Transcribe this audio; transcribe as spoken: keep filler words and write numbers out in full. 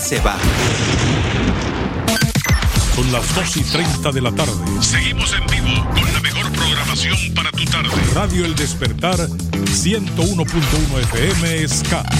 se va. Son las dos y treinta de la tarde. Seguimos en vivo con la mejor programación para tu tarde. Radio El Despertar, ciento uno punto uno F M Ska.